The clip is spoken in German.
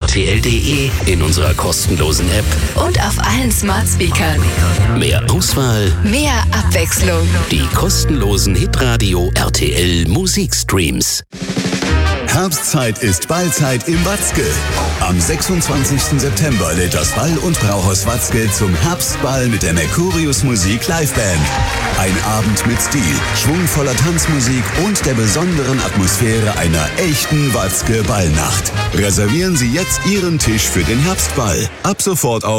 rtl.de, in unserer kostenlosen App und auf allen Smart Speakern. Mehr Auswahl, mehr Abwechslung. Die kostenlosen Hitradio RTL Musikstreams. Herbstzeit ist Ballzeit im Watzke. Am 26. September lädt das Ball- und Brauhaus Watzke zum Herbstball mit der Mercurius Musik Liveband. Ein Abend mit Stil, schwungvoller Tanzmusik und der besonderen Atmosphäre einer echten Watzke Ballnacht. Reservieren Sie jetzt Ihren Tisch für den Herbstball. Ab sofort auf